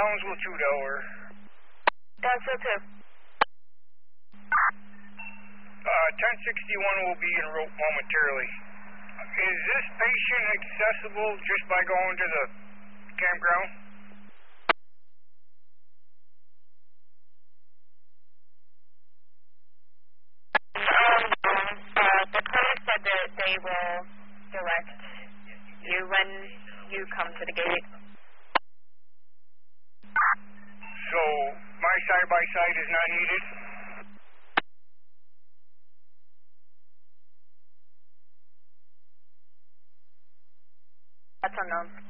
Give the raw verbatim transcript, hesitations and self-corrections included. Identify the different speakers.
Speaker 1: Townsville two Delaware.
Speaker 2: Townsville two.
Speaker 1: Uh, ten sixty-one will be en route momentarily. Is this patient accessible just by going to the campground?
Speaker 2: Um, uh, the clinic said that they will direct you when you come to the gate.
Speaker 1: So, my side-by-side is not needed?
Speaker 2: That's unknown.